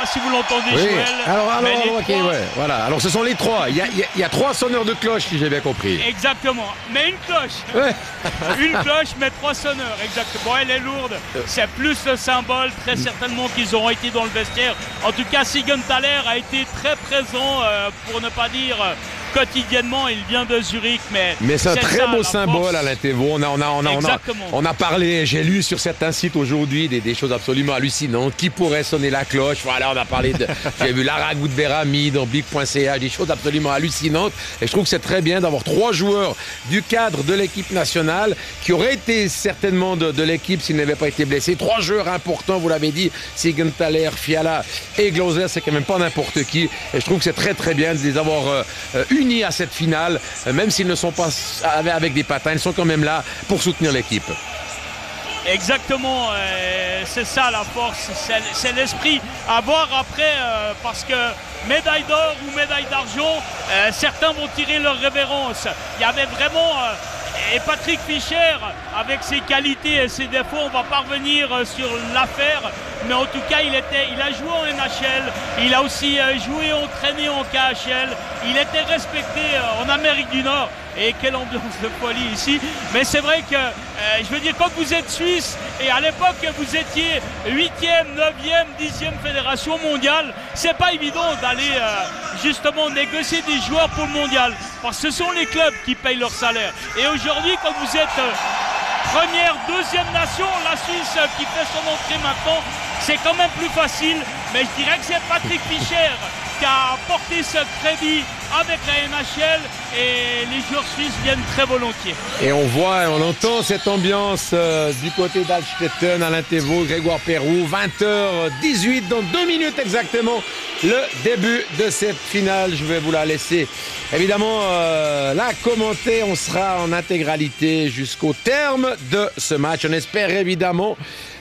pas si vous l'entendez, Oui. Joël. Alors, ok, trois... ouais, voilà. Alors, ce sont les trois. Il y a trois sonneurs de cloche, si j'ai bien compris. Exactement. Mais une cloche. Ouais. Une cloche, mais trois sonneurs. Exactement. Elle est lourde. C'est plus le symbole, très certainement, qu'ils auront été dans le vestiaire. En tout cas, Siegenthaler a été très présent, pour ne pas dire quotidiennement. Il vient de Zurich, mais c'est un très beau la symbole, force. Alain Thévault. On a parlé, j'ai lu sur certains sites aujourd'hui des choses absolument hallucinantes. Qui pourrait sonner la cloche? Voilà, on a parlé de... J'ai vu Lara Goudberami dans Big.ca, des choses absolument hallucinantes. Et je trouve que c'est très bien d'avoir trois joueurs du cadre de l'équipe nationale qui auraient été certainement de l'équipe s'ils n'avaient pas été blessés. Trois joueurs importants, vous l'avez dit, Siegenthaler, Fiala et Glauser, c'est quand même pas n'importe qui. Et je trouve que c'est très très bien de les avoir unis à cette finale, même s'ils ne sont pas avec des patins, ils sont quand même là pour soutenir l'équipe. Exactement, c'est ça la force, c'est l'esprit à voir après, parce que médaille d'or ou médaille d'argent, certains vont tirer leur révérence. Il y avait vraiment... et Patrick Fischer, avec ses qualités et ses défauts, on va pas revenir sur l'affaire, mais en tout cas, il a joué en NHL, il a aussi joué, entraîné en KHL, il était respecté en Amérique du Nord. Et quelle ambiance de folie ici. Mais c'est vrai que, je veux dire, quand vous êtes Suisse, et à l'époque vous étiez 8e, 9e, 10e fédération mondiale, c'est pas évident d'aller justement négocier des joueurs pour le mondial. Parce que ce sont les clubs qui payent leur salaire. Et aujourd'hui, quand vous êtes première, deuxième nation, la Suisse qui fait son entrée maintenant, c'est quand même plus facile. Mais je dirais que c'est Patrick Fischer qui a porté ce crédit avec la NHL et les joueurs suisses viennent très volontiers. Et on voit et on entend cette ambiance du côté d'Alstetten, Alain Thévault, Grégoire Perroux, 20h18, dans 2 minutes exactement, le début de cette finale. Je vais vous la laisser évidemment la commenter. On sera en intégralité jusqu'au terme de ce match. On espère évidemment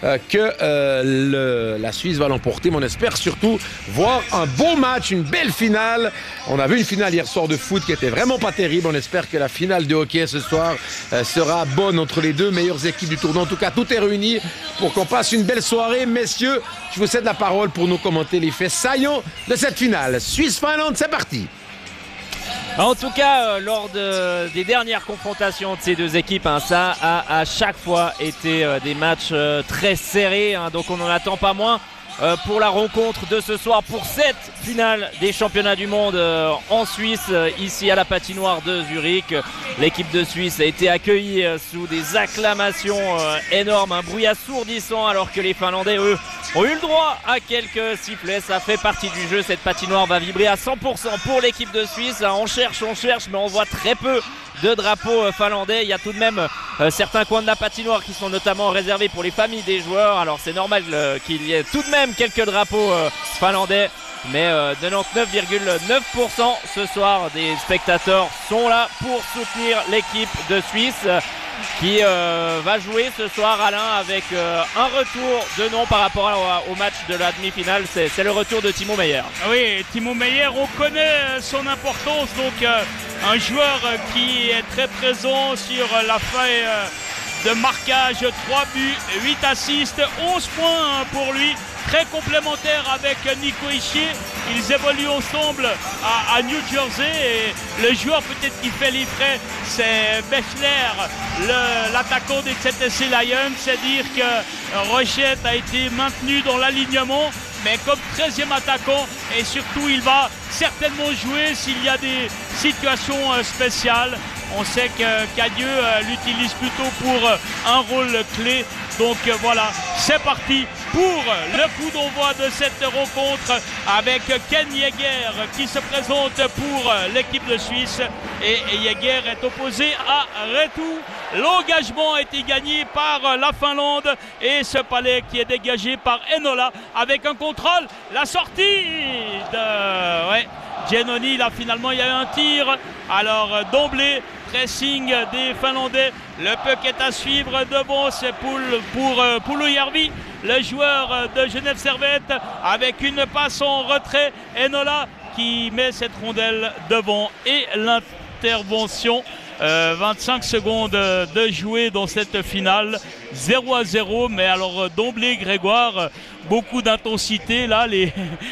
que la Suisse va l'emporter, mais on espère surtout voir un beau match, une belle finale. On a vu une finale hier soir de foot qui était vraiment pas terrible. On espère que la finale de hockey ce soir sera bonne entre les deux meilleures équipes du tournoi. En tout cas, tout est réuni pour qu'on passe une belle soirée. Messieurs, je vous cède la parole pour nous commenter les faits saillants de cette finale. Suisse-Finlande, c'est parti. En tout cas, lors des dernières confrontations de ces deux équipes, ça a à chaque fois été des matchs très serrés, donc on n'en attend pas moins pour la rencontre de ce soir, pour cette finale des championnats du monde en Suisse, ici à la patinoire de Zurich. L'équipe de Suisse a été accueillie sous des acclamations énormes, un bruit assourdissant, alors que les Finlandais, eux, ont eu le droit à quelques sifflets. Ça fait partie du jeu, cette patinoire va vibrer à 100% pour l'équipe de Suisse. On cherche, mais on voit très peu de drapeaux finlandais. Il y a tout de même certains coins de la patinoire qui sont notamment réservés pour les familles des joueurs. Alors c'est normal qu'il y ait tout de même quelques drapeaux finlandais, mais 99,9% ce soir des spectateurs sont là pour soutenir l'équipe de Suisse qui va jouer ce soir, Alain, avec un retour de nom par rapport au match de la demi-finale. C'est le retour de Timo Meier. Oui, Timo Meier, on connaît son importance, donc un joueur qui est très présent sur la feuille de marquage, 3 buts, 8 assists, 11 points pour lui. Très complémentaire avec Nico Hischier. Ils évoluent ensemble à New Jersey et le joueur peut-être qui fait les frais, c'est Bechler, l'attaquant des ZSC Lions. C'est dire que Rochette a été maintenu dans l'alignement, mais comme 13e attaquant, et surtout il va certainement jouer s'il y a des situations spéciales. On sait que Cadieux l'utilise plutôt pour un rôle clé. Donc voilà, c'est parti pour le coup d'envoi de cette rencontre avec Ken Jäger qui se présente pour l'équipe de Suisse. Et Jäger est opposé à Retu. L'engagement a été gagné par la Finlande et ce palais qui est dégagé par Enola avec un contrôle. La sortie de... Ouais. Giannoni, là finalement il y a eu un tir. Alors d'emblée, pressing des Finlandais. Le puck est à suivre devant, c'est pour Pulujärvi, le joueur de Genève Servette, avec une passe en retrait. Enola qui met cette rondelle devant et l'intervention. 25 secondes de jouer dans cette finale, 0-0, mais alors d'emblée Grégoire, beaucoup d'intensité là, les